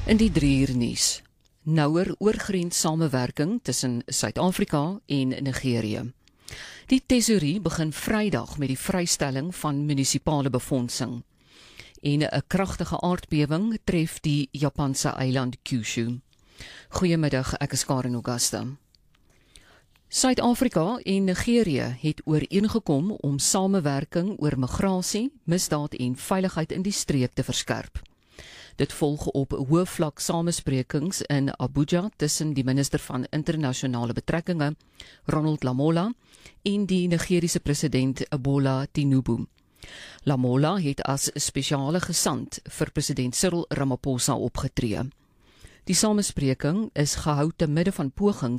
In die 3-uur nuus. Nouer oorgrens samewerking tussen Suid-Afrika en Nigerië. Die Tesourie begin Vrydag met die vrystelling van munisipale befondsing. En 'n kragtige aardbewing tref die Japanse eiland Kyushu. Goeiemiddag, ek is Karen Augusta. Suid-Afrika en Nigerië het ooreengekom om samewerking oor migrasie, misdaad en veiligheid in die streek te verskerp. Dit volg op hoëvlak samesprekings in Abuja tussen die minister van internasionale betrekkinge, Ronald Lamola, en die Nigeriese president Bola Tinubu. Lamola het as spesiale gesant vir president Cyril Ramaphosa opgetree. Die samespreking is gehou te midde van pogings